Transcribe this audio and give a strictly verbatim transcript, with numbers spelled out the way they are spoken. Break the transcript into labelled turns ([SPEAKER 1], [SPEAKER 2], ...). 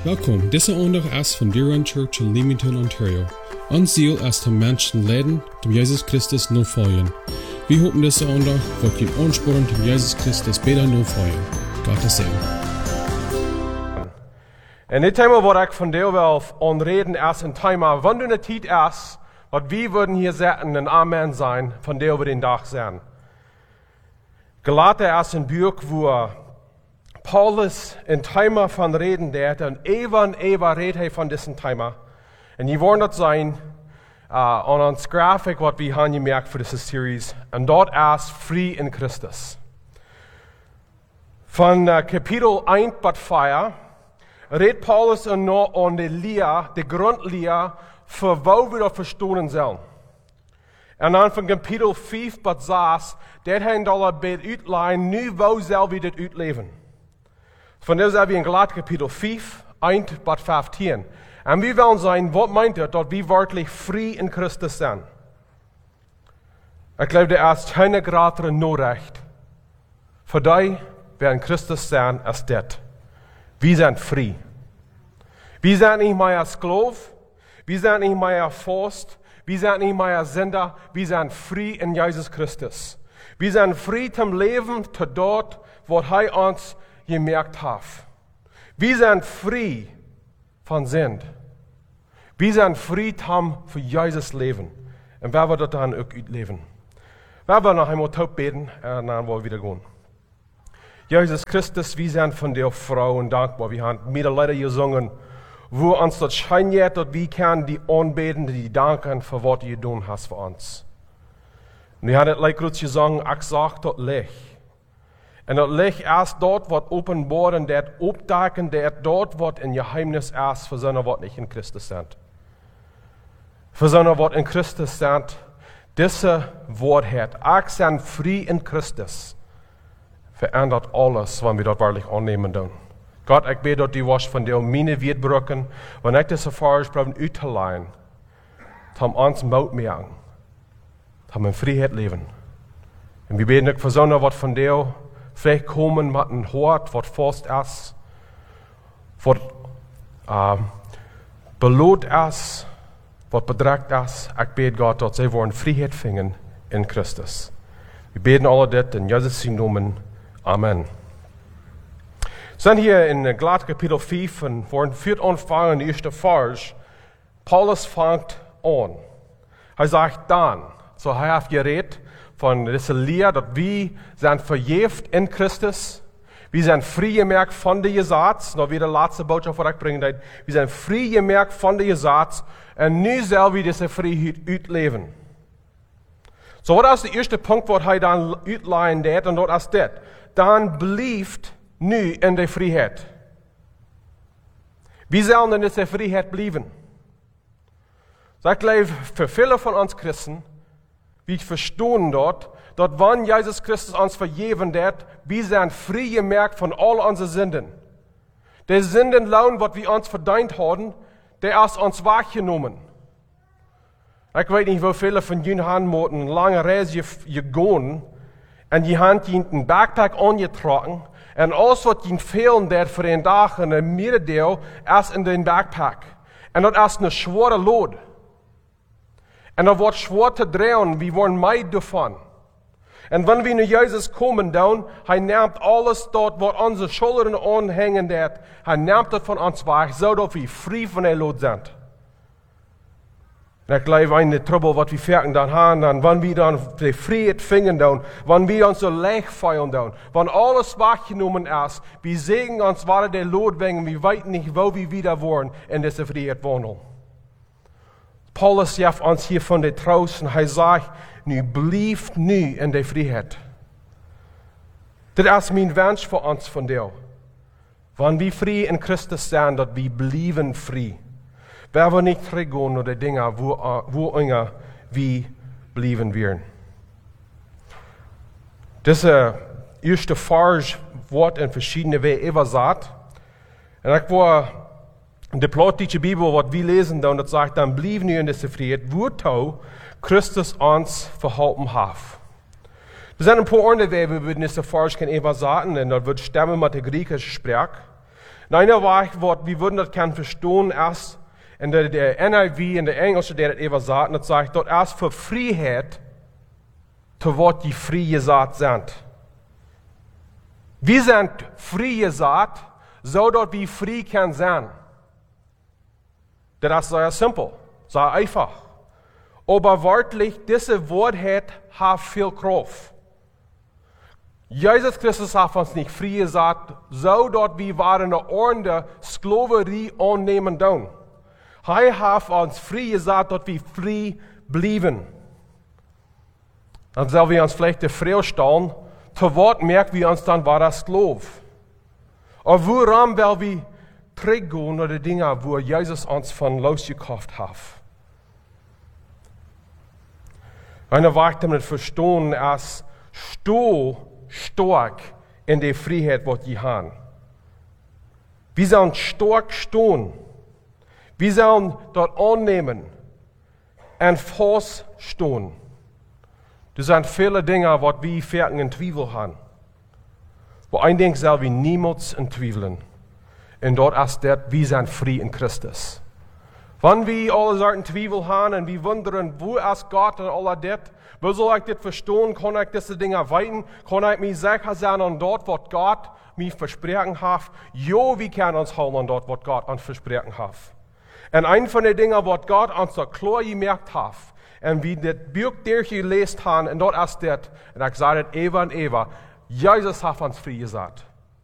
[SPEAKER 1] Welkom, deze aandag is van Deerrun Church in Leamington, Ontario. Ons ziel is om mensen leiden, om Jezus Christus navolgen. We hopen deze aandag wordt je aansporen om Jezus Christus beter navolgen. Gottes Segen.
[SPEAKER 2] En dit thema wat ik vandaag wil onreden is een thema, wanneer de tijd is, wat we würden hier zetten en Amen zijn, van der we den dag zijn. Galater is een boek waar Paulus een thema van reden deed, en eeuwen en eeuwen redt hij van deze thema. En je wordt dat zijn uh, aan ons grafiek wat we hebben gemerkt voor deze series, en dat is vrij in Christus. Van uh, kapitel één tot vier redt Paulus aan de leer, de grondleer, voor waar we dat verstaan zullen. En dan van kapitel vijf tot zes, dat hij dan bij uitleggen, nu waar zullen we dit uitleven. Van daar zijn we in Galater kapitel vijf, één tot vijftien. En we willen zijn, wat meint het, dat we werkelijk vrij in Christus zijn. Ik geloof, er is geen grotere noodrecht voor die, die in Christus zijn, als dit. We zijn vrij. We zijn niet meer als slaaf. We zijn niet meer als vorst. We zijn niet meer als zinder. We zijn vrij in Jezus Christus. We zijn vrij om leven tot dat wat Hij ons gemerkt heeft. We zijn vrij van zind. We zijn vrij om voor Jezus leven. En waar we dat dan ook uitleven. We willen nog eenmaal taub beten en dan willen we weer gaan. Jezus Christus, we zijn van der vrouw en dankbaar. We hebben medelijden gezongen, wo ons dat schijnt dat we kunnen die aanbeten, die danken voor wat je doen hast voor ons. En we hebben het lekker gezongen, ik zag dat licht. En dat licht is dat wat openbaar en dat opdaken, dat dat wat in geheimnis is voor zo'n wat niet in Christus zijn. Voor zo'n wat in Christus zijn, deze waarheid, ik zijn vrij in Christus, verandert alles, wanneer we dat waarlijk aannemen doen. God, ik bid dat die was van de mine weerbrukken, wanneer ik deze ervaring probeer uit te leiden, om ons moed maken, om in vrijheid leven. En we bidden ook voor zo'n wat van de vielleicht komen met een hart wat vast is, wat uh, beloond is, wat bedreigd is. Ik bid God dat zij worden vrijheid vingen in Christus. We bidden alle dit in Jezus' naam. Amen. We zijn hier in Galater kapitel vijf en worden viert ontvangen in de eerste vers. Paulus vangt aan. Hij zegt dan, zo hij heeft gereed van deze leer dat we zijn vergeeft in Christus. We zijn vrijgemerkt van de gezaad. Nou weer de laatste boodschap wat ik breng. We zijn vrijgemerkt van de gezaad. En nu zullen we deze vrijheid uitleven. Zo wat is de eerste punt wat hij dan uitleggen deed. En dat is dit. Dan blijft nu in de vrijheid. We zullen in deze vrijheid blijven. So ik geloof voor vele van ons christen, we verstaan dat, dat wanneer Jezus Christus ons vergeven deed, we zijn vrijgemerkt van al onze zinden. De zindenloon wat we ons verdiend hadden, der is ons weggenomen. Ik weet niet hoeveel van jullie hebben moeten een lange reis gegaan en je hebt je een backpack aangetrokken en alles wat je veel deed voor een dag en een middendeel is in de backpack. En dat is een zware load. En dat wordt zwaar te dragen, we worden mij daarvan. En wanneer we naar Jezus komen dan, hij neemt alles dat wat onze schouderen aanhangen deed, hij neemt het van ons weg, zodat we vrij van de lood zijn. En ik geloof in de trouble wat we verken dan hebben, en wanneer we dan de vrijheid vingen dan, wanneer we onze leeg feilen dan, wanneer alles weggenomen is, we zeggen ons waar de lood brengen, we weten niet waar we wieder worden in deze vrijheid wandelen. Paulus zegt ons hier van de troost en hij zegt, nu blijf nu in de vrijheid. Dit is mijn wens voor ons vandaag. Wanneer we vrij in Christus zijn, dat we blijven vrij. We we niet teruggaan naar de dingen waarin we blijven weer. Deze eerste vers wordt in verschillende wijzen overzet. En ik wil de plaatselijke Bibel, wat we lezen dan, dat zegt, dan blijf nu in deze vrijheid, waartoe Christus ons verholpen heeft. Er zijn een paar andere wijzen, we deze vers kunnen overzetten, en dat wordt stemmen met de Griekische spraak. Nein, Wort, wir würden das können verstehen, erst in der, der N I V, in der Englische, der das eben sagt, das sagt, dort erst für Freiheit, zu Wort die frei gesagt sind. Wir sind frei gesagt, so dort wie frei kann sein. Das ist sehr simpel, sehr einfach. Aber wörtlich, diese Wort hat viel Kraft. Jesus Christus hat uns nicht frei gesagt, so dort wie waren eine ordentliche Sklaverei annehmen tun. Er hat uns frei gesagt, dort wie frei blieben. Dann sollen wir uns vielleicht die Frage stellen, zu Wort merken wir uns dann, war das Sklav. Aber woran will wir zurückgehen oder die Dinge, wo Jesus uns von losgekauft hat? Eine Weile mit verstehen, als Stuhl stark in der Freiheit, was wir haben. Wir sollen stark stehen. Wir sollen dort annehmen und fast stehen. Das sind viele Dinge, was wir fertig in Zweifel haben. Aber ein Ding soll wir niemals in Zweifeln. Und dort ist das, wir sind frei in Christus. Wenn wir alle solchen Zweifel haben und wir wundern, wo ist Gott und all das, wo soll ich das verstehen, kann ich diese Dinge weiten, kann ich mich sicher sein an dort, was Gott mir versprochen hat. Ja, wir können uns halten an dort, was Gott uns versprochen hat. Und ein von den Dingen, was Gott uns so klar gemerkt hat, und wie das Buch durchgelesen haben, und dort ist das, und ich sage das Eva und Eva, Jesus hat uns frei gesagt.